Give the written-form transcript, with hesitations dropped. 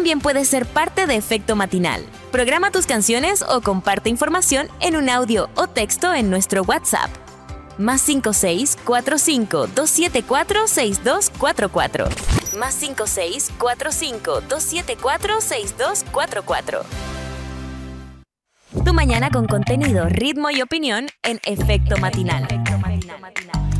también puedes ser parte de Efecto Matinal. Programa tus canciones o comparte información en un audio o texto en nuestro WhatsApp. +56 45 274 6244. +56 45 274 6244. Tu mañana con contenido, ritmo y opinión en Efecto Matinal.